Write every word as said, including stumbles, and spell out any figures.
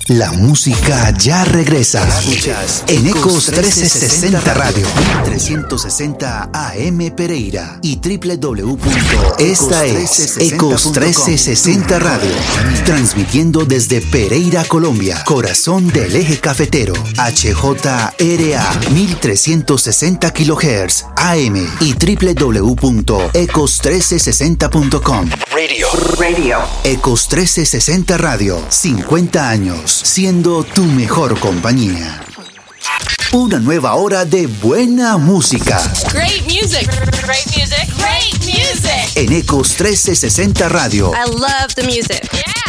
La música ya regresa. Escuchas en Ecos trescientos sesenta Radio, mil trescientos sesenta A M Pereira y doble u doble u doble u punto esta es Ecos trescientos sesenta Radio, transmitiendo desde Pereira, Colombia, corazón del eje cafetero, H J R A mil trescientos sesenta kilohertz A M y doble u doble u doble u punto ecos trescientos sesenta punto com. Radio. Radio. Ecos trescientos sesenta Radio, cincuenta años siendo tu mejor compañía. Una nueva hora de buena música. Great music. Great music. Great music. En Ecos trescientos sesenta Radio. I love the music. Yeah.